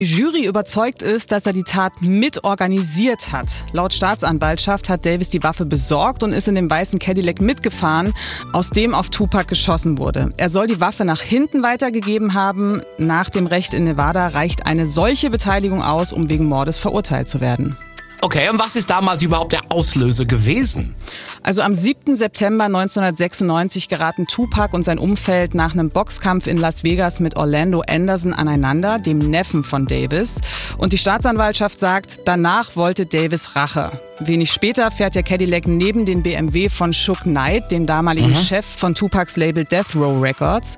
Die Jury überzeugt ist, dass er die Tat mitorganisiert hat. Laut Staatsanwaltschaft hat Davis die Waffe besorgt und ist in dem weißen Cadillac mitgefahren, aus dem auf Tupac geschossen wurde. Er soll die Waffe nach hinten weitergegeben haben. Nach dem Recht in Nevada reicht eine solche Beteiligung aus, um wegen Mordes verurteilt zu werden. Okay, und was ist damals überhaupt der Auslöser gewesen? Also am 7. September 1996 geraten Tupac und sein Umfeld nach einem Boxkampf in Las Vegas mit Orlando Anderson aneinander, dem Neffen von Davis. Und die Staatsanwaltschaft sagt, danach wollte Davis Rache. Wenig später fährt der Cadillac neben den BMW von Suge Knight, dem damaligen Chef von Tupacs Label Death Row Records.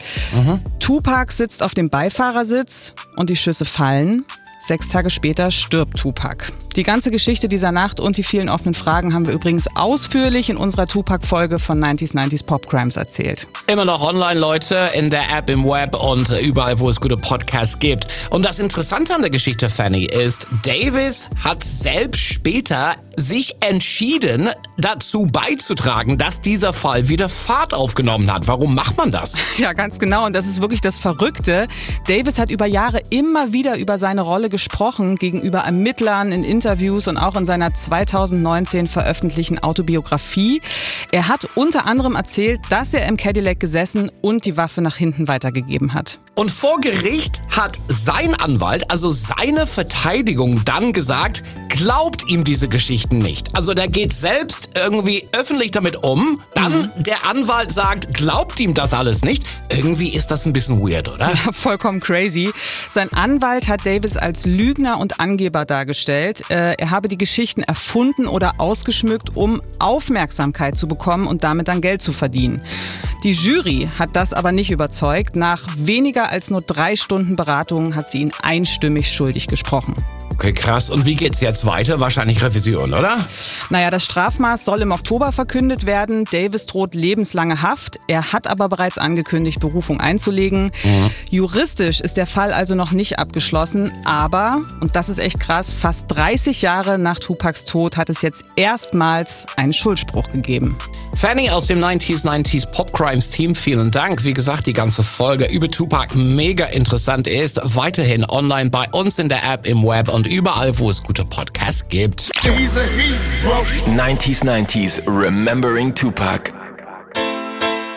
Tupac sitzt auf dem Beifahrersitz und die Schüsse fallen. 6 Tage später stirbt Tupac. Die ganze Geschichte dieser Nacht und die vielen offenen Fragen haben wir übrigens ausführlich in unserer Tupac-Folge von 90s Pop Crimes erzählt. Immer noch online, Leute, in der App, im Web und überall, wo es gute Podcasts gibt. Und das Interessante an der Geschichte, Fanny, ist, Davis hat selbst später sich entschieden, dazu beizutragen, dass dieser Fall wieder Fahrt aufgenommen hat. Warum macht man das? Ja, ganz genau. Und das ist wirklich das Verrückte. Davis hat über Jahre immer wieder über seine Rolle gesprochen, gegenüber Ermittlern, in Interviews und auch in seiner 2019 veröffentlichten Autobiografie. Er hat unter anderem erzählt, dass er im Cadillac gesessen und die Waffe nach hinten weitergegeben hat. Und vor Gericht hat sein Anwalt, also seine Verteidigung, dann gesagt, glaubt ihm diese Geschichten nicht. Also der geht selbst irgendwie öffentlich damit um. Dann der Anwalt sagt, glaubt ihm das alles nicht. Irgendwie ist das ein bisschen weird, oder? Ja, vollkommen crazy. Sein Anwalt hat Davis als Lügner und Angeber dargestellt. Er habe die Geschichten erfunden oder ausgeschmückt, um Aufmerksamkeit zu bekommen und damit dann Geld zu verdienen. Die Jury hat das aber nicht überzeugt. Nach weniger als nur 3 Stunden Beratung hat sie ihn einstimmig schuldig gesprochen. Okay, krass. Und wie geht's jetzt weiter? Wahrscheinlich Revision, oder? Naja, das Strafmaß soll im Oktober verkündet werden. Davis droht lebenslange Haft. Er hat aber bereits angekündigt, Berufung einzulegen. Juristisch ist der Fall also noch nicht abgeschlossen. Aber, und das ist echt krass, fast 30 Jahre nach Tupacs Tod hat es jetzt erstmals einen Schuldspruch gegeben. Fanny aus dem 90s Pop Crimes Team, vielen Dank. Wie gesagt, die ganze Folge über Tupac mega interessant ist. Weiterhin online bei uns in der App, im Web und überall, wo es gute Podcasts gibt. 90s Remembering Tupac.